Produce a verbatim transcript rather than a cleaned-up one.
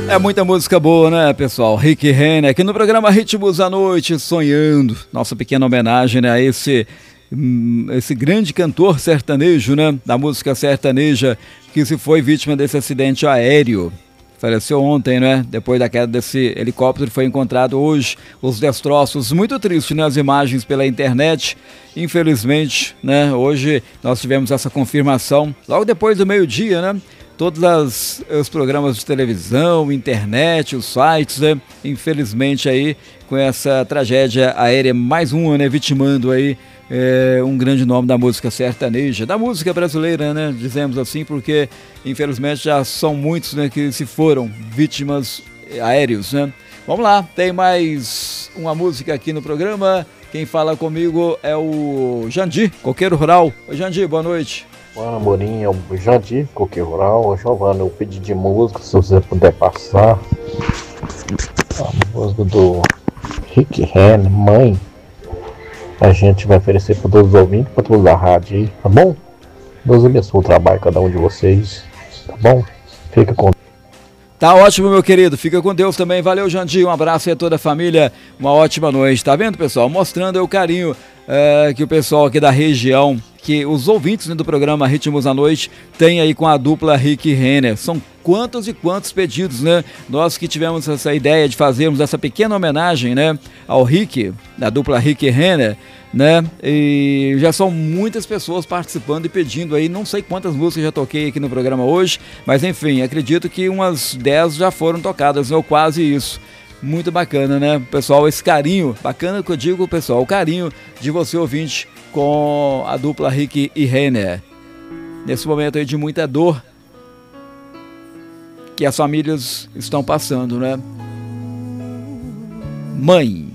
É muita música boa, né, pessoal? Rick Renner, aqui no programa Ritmos à Noite, sonhando. Nossa pequena homenagem, né, a esse, hum, esse grande cantor sertanejo, né, da música sertaneja, que se foi vítima desse acidente aéreo. Faleceu ontem, né? Depois da queda desse helicóptero, foi encontrado hoje os destroços. Muito triste, né? As imagens pela internet. Infelizmente, né? Hoje nós tivemos essa confirmação. Logo depois do meio-dia, né? Todos as, os programas de televisão, internet, os sites, né? Infelizmente aí, com essa tragédia aérea, mais uma, né? Vitimando aí é, um grande nome da música sertaneja, da música brasileira, né? Dizemos assim, porque infelizmente já são muitos, né, que se foram vítimas aéreos, né? Vamos lá, tem mais uma música aqui no programa. Quem fala comigo é o Jandir, coqueiro rural. Oi, Jandir, boa noite. Boa Amorim, é o Jandir, coqueiro rural. Ô, Giovana, eu pedi de música, se você puder passar a música do Rick Renner, Mãe. A gente vai oferecer para todos os ouvintes, para todos da rádio aí, tá bom? Deus abençoe o trabalho, cada um de vocês, tá bom? Fica com Tá ótimo, meu querido. Fica com Deus também. Valeu, Jandir. Um abraço aí a toda a família. Uma ótima noite. Tá vendo, pessoal? Mostrando o carinho é, que o pessoal aqui da região, que os ouvintes, né, do programa Ritmos à Noite tem aí com a dupla Rick Renner. São quantos e quantos pedidos, né? Nós que tivemos essa ideia de fazermos essa pequena homenagem, né, ao Rick, da dupla Rick Renner, né? E já são muitas pessoas participando e pedindo aí, não sei quantas músicas já toquei aqui no programa hoje, mas enfim, acredito que umas dez já foram tocadas, ou quase isso. Muito bacana, né, pessoal? Esse carinho, bacana que eu digo, pessoal, o carinho de você ouvinte com a dupla Rick e Renner. Nesse momento aí de muita dor que as famílias estão passando, né? Mãe.